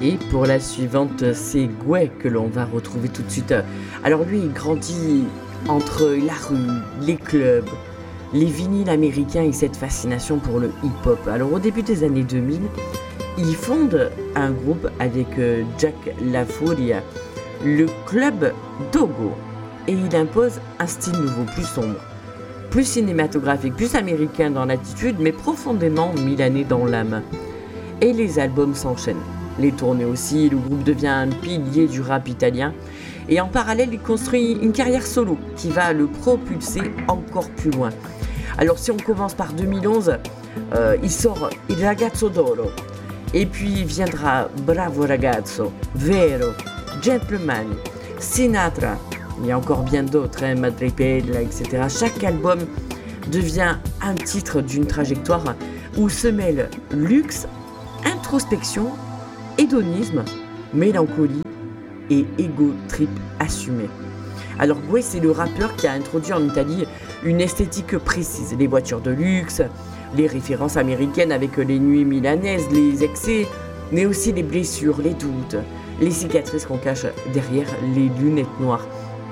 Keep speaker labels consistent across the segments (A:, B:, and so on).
A: Et pour la suivante, c'est Gway que l'on va retrouver tout de suite. Alors lui, il grandit entre la rue, les clubs, les vinyles américains et cette fascination pour le hip-hop. Alors au début des années 2000, il fonde un groupe avec Jack LaFuria, le club Dogo. Et il impose un style nouveau, plus sombre, plus cinématographique, plus américain dans l'attitude, mais profondément milanais dans l'âme. Et les albums s'enchaînent. Les tournées aussi, le groupe devient un pilier du rap italien. Et en parallèle, il construit une carrière solo qui va le propulser encore plus loin. Alors si on commence par 2011, il sort Il ragazzo d'oro. Et puis viendra Bravo ragazzo, Vero, Gentleman, Sinatra. Il y a encore bien d'autres, Madre Bella, etc. Chaque album devient un titre d'une trajectoire où se mêlent luxe, introspection, hédonisme, mélancolie et ego trip assumé. Alors Gway, c'est le rappeur qui a introduit en Italie une esthétique précise, les voitures de luxe, les références américaines avec les nuits milanaises, les excès, mais aussi les blessures, les doutes, les cicatrices qu'on cache derrière les lunettes noires.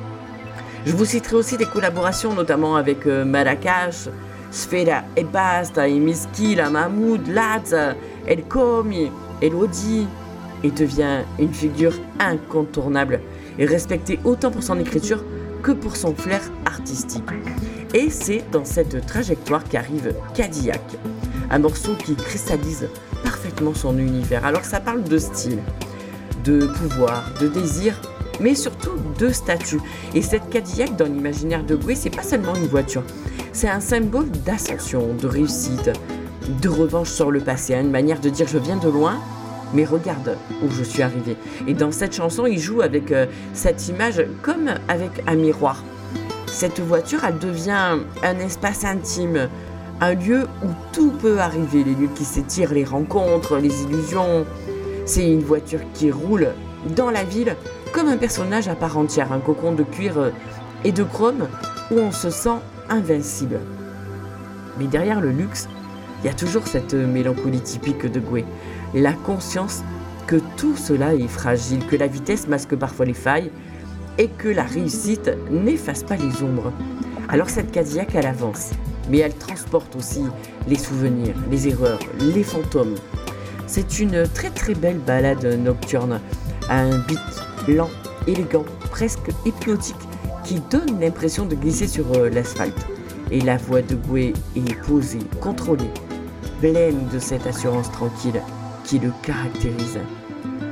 A: Je vous citerai aussi des collaborations notamment avec Marracash, Sfera e Basta, Miskila, Mahmoud, Laz, El Komi, Elodie, et devient une figure incontournable et respectée autant pour son écriture que pour son flair artistique. Et c'est dans cette trajectoire qu'arrive Cadillac, un morceau qui cristallise parfaitement son univers. Alors ça parle de style, de pouvoir, de désir, mais surtout de statut. Et cette Cadillac dans l'imaginaire de Gway, c'est pas seulement une voiture, c'est un symbole d'ascension, de réussite, de revanche sur le passé, une manière de dire je viens de loin, mais regarde où je suis arrivé. Et dans cette chanson, il joue avec cette image comme avec un miroir. Cette voiture, elle devient un espace intime, un lieu où tout peut arriver, les lieux qui s'étirent, les rencontres, les illusions. C'est une voiture qui roule dans la ville comme un personnage à part entière, un cocon de cuir et de chrome où on se sent invincible. Mais derrière le luxe, il y a toujours cette mélancolie typique de Gway, la conscience que tout cela est fragile, que la vitesse masque parfois les failles et que la réussite n'efface pas les ombres. Alors cette Cadillac, elle avance, mais elle transporte aussi les souvenirs, les erreurs, les fantômes. C'est une très très belle balade nocturne, à un beat lent, élégant, presque hypnotique, qui donne l'impression de glisser sur l'asphalte. Et la voix de Gway est posée, contrôlée, pleine de cette assurance tranquille qui le caractérise.